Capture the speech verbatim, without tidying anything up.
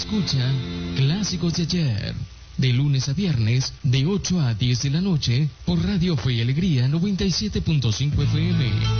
escucha Clásicos de Ayer, de lunes a viernes, de ocho a diez de la noche, por Radio Fe y Alegría noventa y siete punto cinco F M.